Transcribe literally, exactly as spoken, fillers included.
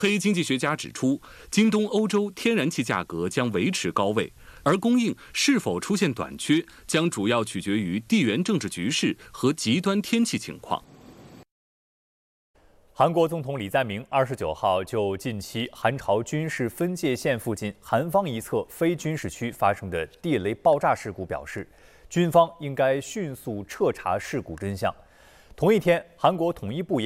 黑经济学家指出，今冬欧洲天然气价格将维持高位，而供应是否出现短缺，将主要取决于地缘政治局势和极端天气情况。 韩国总统李在明二十九号就近期韩朝军事分界线附近韩方一侧非军事区发生的地雷爆炸事故表示，军方应该迅速彻查事故真相。同一天，韩国统一部